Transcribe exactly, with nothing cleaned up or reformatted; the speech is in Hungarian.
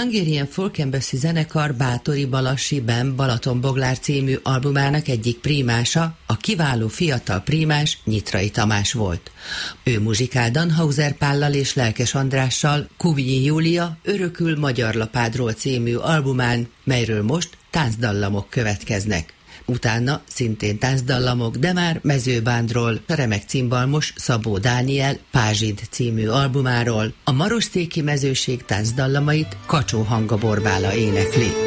Hungarian Folk Embassy zenekar Báthori Balassi Ben Balatonboglár című albumának egyik prímása, a kiváló fiatal prímás Nyitrai Tamás volt. Ő muzsikál Dannhauser Pállal és Lelkes Andrással Kubnyi Júlia Örökül Magyar Lapádról című albumán, melyről most táncdallamok következnek. Utána szintén táncdallamok, de már mezőbándról, a remek cimbalmos Szabó Dániel Pázsid című albumáról, a Marosztéki mezőség táncdallamait Kacsó Hanga Borbála énekli.